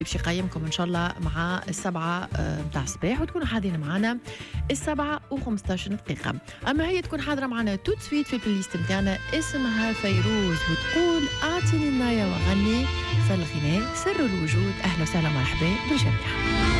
باش يقيمكم ان شاء الله مع السبعة متاع الصباح، وتكونوا حاضرين معنا السبعة و15 دقيقة. اما هي تكون حاضرة معنا توت سويت في البلاي ليست نتاعنا، اسمها فيروز وتقول اعطيني النايه وغني، فالغناء سر الوجود. اهلا وسهلا مرحبا بالجميع.